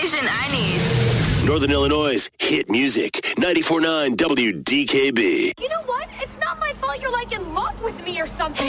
station I need. Northern Illinois' hit music, 94.9 WDKB. You know what? It's not my fault you're like in love with me or something.